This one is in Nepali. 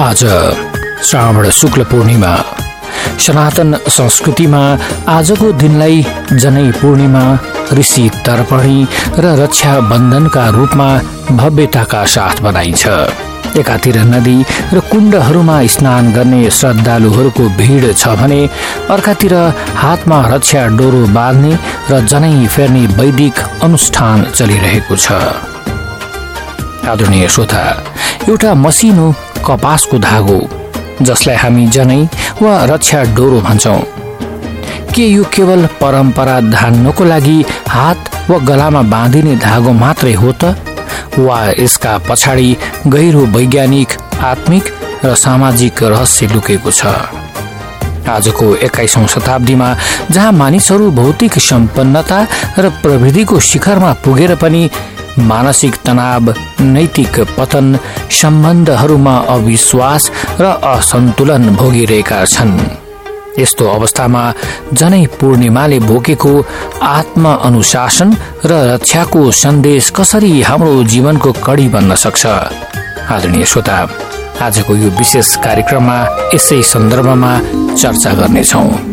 आज श्रावण शुक्ल पूर्णिमा। सनातन संस्कृतिमा आजको दिनलाई जनै पूर्णिमा, ऋषि तर्पणी र रक्षा बन्धनका रूपमा भव्यताका साथ मनाइन्छ। एकातिर नदी र कुण्डहरूमा स्नान गर्ने श्रद्धालुहरूको भिड छ भने अर्कातिर हातमा रक्षा डोरो बाँध्ने र जनै फेर्ने वैदिक अनुष्ठान चलिरहेको छ। आदरणीय श्रोता, एउटा मसिनो कपासको धागो जसलाई हामी जनै वा रक्षा डोरो भन्छौं, के यो केवल परम्परा धान्नको लागि हात वा गलामा बाँधिने धागो मात्रै हो त, वा यसका पछाडि गहिरो वैज्ञानिक, आत्मिक र सामाजिक रहस्य लुकेको छ? आजको 21औं शताब्दीमा जहाँ मानिसहरू भौतिक सम्पन्नता र प्रविधिको शिखरमा पुगेर पनि मानसिक तनाव, नैतिक पतन, सम्बन्धहरूमा अविश्वास र असन्तुलन भोगिरहेका छन्, यस्तो अवस्थामा जनै पूर्णिमाले बोकेको आत्म अनुशासन र रक्षाको सन्देश कसरी हाम्रो जीवनको कडी बन्न सक्छ? आदरणीय श्रोता, आजको यो विशेष कार्यक्रममा यसै सन्दर्भमा चर्चा गर्नेछौं।